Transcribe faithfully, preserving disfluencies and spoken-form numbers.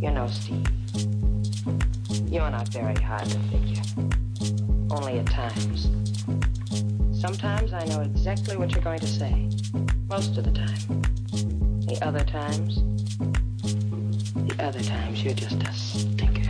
You know, Steve, you're not very hard to figure. Only at times. Sometimes I know exactly what you're going to say. Most of the time. The other times, the other times you're just a stinker.